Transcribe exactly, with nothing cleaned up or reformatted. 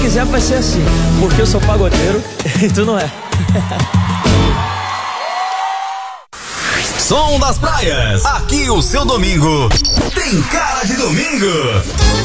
quiser vai ser assim, porque eu sou pagodeiro e tu não é. Som das praias, aqui o seu domingo tem cara de domingo.